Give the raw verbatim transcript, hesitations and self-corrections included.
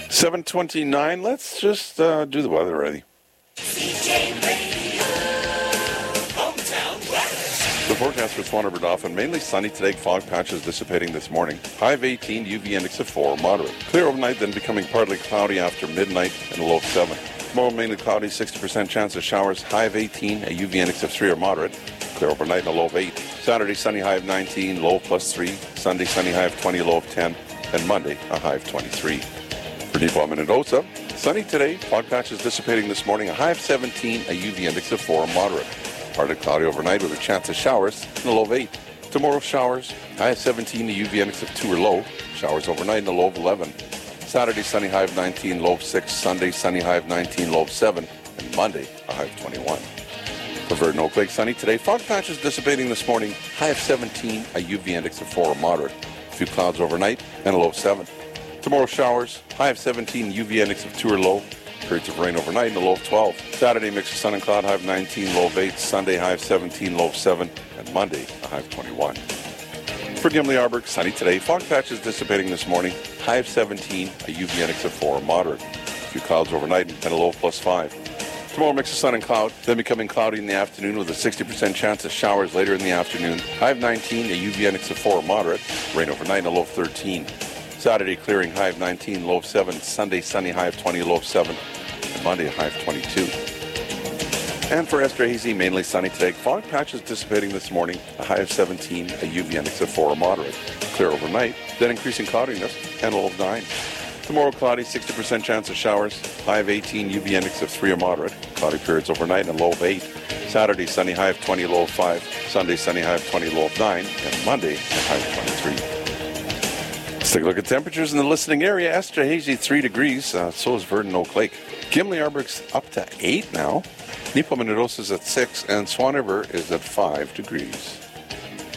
seven twenty-nine. Let's just uh, do the weather already. The forecast for Swan River Dauphin, mainly sunny today, fog patches dissipating this morning. High of eighteen, U V index of four, moderate. Clear overnight, then becoming partly cloudy after midnight and a low of seven. Tomorrow mainly cloudy, sixty percent chance of showers, high of eighteen, a U V index of three or moderate. Clear overnight and a low of eight. Saturday, sunny high of nineteen, low of plus three. Sunday, sunny high of twenty, low of ten. And Monday, a high of twenty-three. For Deep Elm, Minnedosa, sunny today, fog patches dissipating this morning, a high of seventeen, a U V index of four, moderate. Partly cloudy overnight with a chance of showers and a low of eight. Tomorrow, showers, high of seventeen, a U V index of two or low. Showers overnight and a low of eleven. Saturday, sunny high of nineteen, low of six. Sunday, sunny high of nineteen, low of seven. And Monday, a high of twenty-one. For Verdon Oak Lake, sunny today, fog patches dissipating this morning, high of seventeen, a U V index of four or moderate. A few clouds overnight and a low of seven. Tomorrow, showers, high of seventeen, U V index of two or low. Periods of rain overnight and a low of twelve. Saturday, mix of sun and cloud, high of nineteen, low of eight. Sunday, high of seventeen, low of seven. And Monday, a high of twenty-one. For Gimli Arborg, sunny today. Fog patches dissipating this morning. High of seventeen, a U V index of four, moderate. A few clouds overnight and a low of plus five. Tomorrow, mix of sun and cloud, then becoming cloudy in the afternoon with a sixty percent chance of showers later in the afternoon. High of nineteen, a U V index of four, moderate. Rain overnight and a low of thirteen. Saturday, clearing, high of nineteen, low of seven. Sunday, sunny, high of twenty, low of seven. And Monday, a high of twenty-two. And for Esterhazy, mainly sunny today. Fog patches dissipating this morning. A high of seventeen, a U V index of four, moderate. Clear overnight, then increasing cloudiness, and a low of nine. Tomorrow, cloudy, sixty percent chance of showers. High of eighteen, U V index of three or moderate. Cloudy periods overnight, and a low of eight. Saturday, sunny, high of twenty, low of five. Sunday, sunny, high of twenty, low of nine. And Monday, a high of twenty-three. Let's take a look at temperatures in the listening area. Esterhazy, three degrees. Uh, so is Verdon Oak Lake. Gimli Arborg's up to eight now. Neepa Minnedosa is at six, and Swan River is at five degrees.